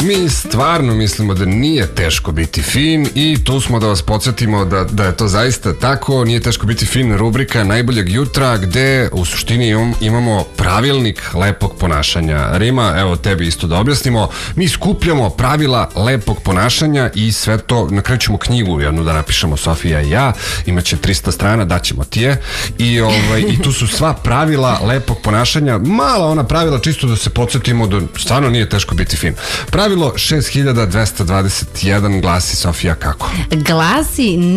Mi stvarno mislimo da nije teško biti fin i tu smo da vas podsjetimo da je to zaista tako. Nije teško biti fin, rubrika najboljeg jutra gde u suštini imamo pravilnik lepog ponašanja. Rima, evo tebi isto da objasnimo. Mi skupljamo pravila lepog ponašanja i sve to, na kraju ćemo knjigu jednu da napišemo Sofija i ja, imaće 300 strana, daćemo ti je i tu su sva pravila lepog ponašanja, mala ona pravila čisto da se podsjetimo da stvarno nije teško biti fin. Pravilo 6221 glasi, Sofija, kako? Glasi: